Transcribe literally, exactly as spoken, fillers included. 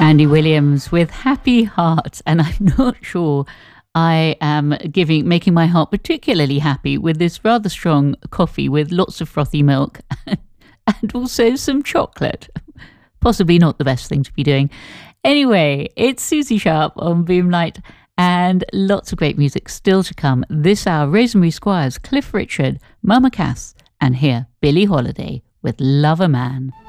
Andy Williams with Happy Heart, and I'm not sure I am giving making my heart particularly happy with this rather strong coffee with lots of frothy milk and also some chocolate. Possibly not the best thing to be doing. Anyway, it's Susie Sharp on Boomlight, and lots of great music still to come this hour. Rosemary Squires, Cliff Richard, Mama Cass, and here Billie Holiday with Lover Man.